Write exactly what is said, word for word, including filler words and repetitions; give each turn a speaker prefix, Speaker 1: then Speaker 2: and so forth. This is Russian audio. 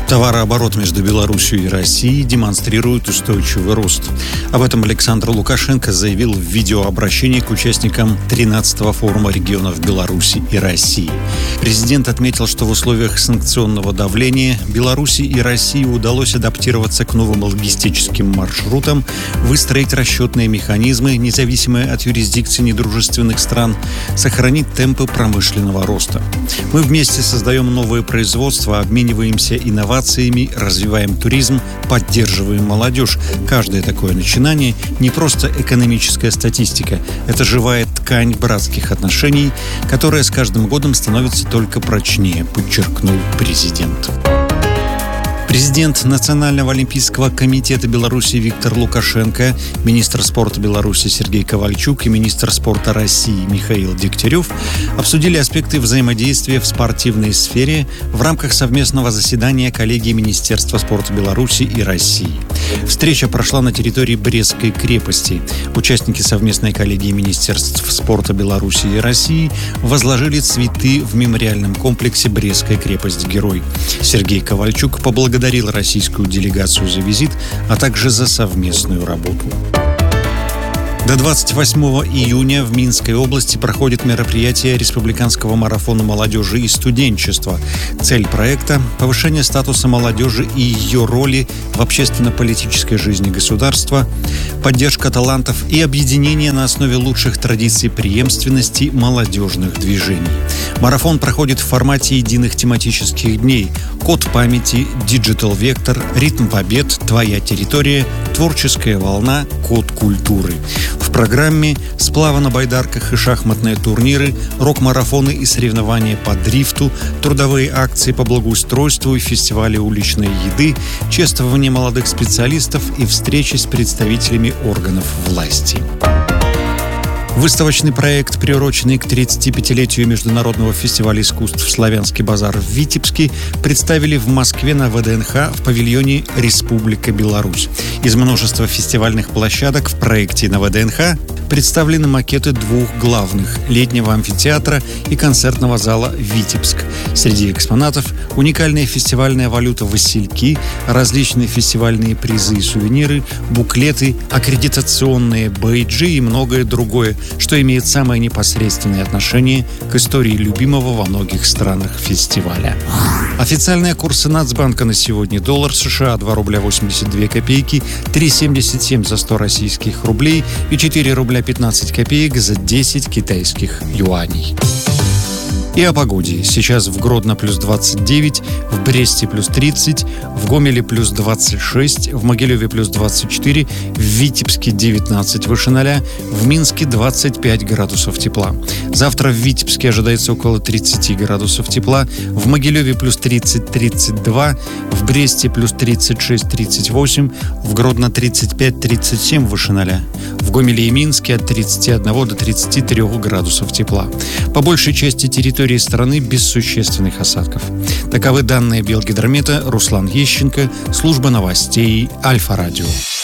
Speaker 1: Товарооборот между Беларусью и Россией демонстрирует устойчивый рост. Об этом Александр Лукашенко заявил в видеообращении к участникам тринадцатого форума регионов Беларуси и России. Президент отметил, что в условиях санкционного давления Беларуси и России удалось адаптироваться к новым логистическим маршрутам, выстроить расчетные механизмы, независимые от юрисдикции недружественных стран, сохранить темпы промышленного роста. Мы вместе создаем новое производство, обмениваемся инновациями, развиваем туризм, поддерживаем молодежь. Каждое такое начинание не просто экономическая статистика. Это живая ткань братских отношений, которая с каждым годом становится только прочнее, подчеркнул президент. Президент Национального олимпийского комитета Беларуси Виктор Лукашенко, министр спорта Беларуси Сергей Ковальчук и министр спорта России Михаил Дегтярев обсудили аспекты взаимодействия в спортивной сфере в рамках совместного заседания коллегии Министерства спорта Беларуси и России. Встреча прошла на территории Брестской крепости. Участники совместной коллегии Министерств спорта Беларуси и России возложили цветы в мемориальном комплексе «Брестская крепость-герой». Сергей Ковальчук поблагодарил российскую делегацию за визит, а также за совместную работу. До двадцать восьмого июня в Минской области проходит мероприятие Республиканского марафона молодежи и студенчества. Цель проекта – повышение статуса молодежи и ее роли в общественно-политической жизни государства, поддержка талантов и объединение на основе лучших традиций преемственности молодежных движений. Марафон проходит в формате единых тематических дней: «Код памяти», «Диджитал Вектор», «Ритм побед», «Твоя территория», «Творческая волна», «Код культуры». В программе сплавы на байдарках и шахматные турниры, рок-марафоны и соревнования по дрифту, трудовые акции по благоустройству и фестивали уличной еды, чествование молодых специалистов и встречи с представителями органов власти. Выставочный проект, приуроченный к тридцатипятилетию Международного фестиваля искусств «Славянский базар» в Витебске, представили в Москве на вэ дэ эн ха в павильоне «Республика Беларусь». Из множества фестивальных площадок в проекте на вэ дэ эн ха представлены макеты двух главных – летнего амфитеатра и концертного зала «Витебск». Среди экспонатов – уникальная фестивальная валюта «Васильки», различные фестивальные призы и сувениры, буклеты, аккредитационные бейджи и многое другое, что имеет самое непосредственное отношение к истории любимого во многих странах фестиваля. Официальные курсы Нацбанка на сегодня: доллар США два рубля восемьдесят две копейки, три семьдесят семь за сто российских рублей и четыре рубля пятнадцать копеек за десять китайских юаней. И о погоде. Сейчас в Гродно плюс двадцать девять, в Бресте плюс тридцать, в Гомеле плюс двадцать шесть, в Могилеве плюс двадцать четыре, в Витебске девятнадцать выше ноля, в Минске двадцать пять градусов тепла. Завтра в Витебске ожидается около тридцать градусов тепла, в Могилеве плюс тридцать - тридцать два, в Бресте плюс тридцать шесть - тридцать восемь, в Гродно тридцать пять - тридцать семь выше ноля, в Гомеле и Минске от тридцати одного до тридцати трёх градусов тепла. По большей части территории страны без существенных осадков. Таковы данные Белгидромета. Руслан Ещенко, служба новостей Альфа-радио.